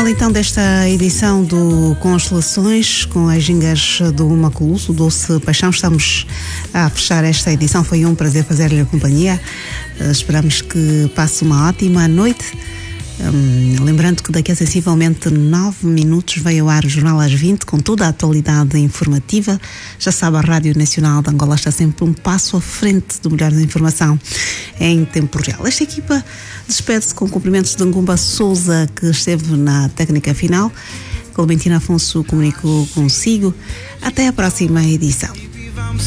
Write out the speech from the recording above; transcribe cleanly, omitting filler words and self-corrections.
então desta edição do Constelações com as gingas do Maculuço, Doce Paixão. Estamos a fechar esta edição. Foi um prazer fazer-lhe a companhia. Esperamos que passe uma ótima noite. Lembrando que daqui a sensivelmente 9 minutos veio ao ar o Jornal às 20 com toda a atualidade informativa. Já sabe, a Rádio Nacional de Angola está sempre um passo à frente do melhor da informação em tempo real. Esta equipa despede-se com cumprimentos de Ngumba Souza, que esteve na técnica final. Clementina Afonso comunicou consigo. Até a próxima edição.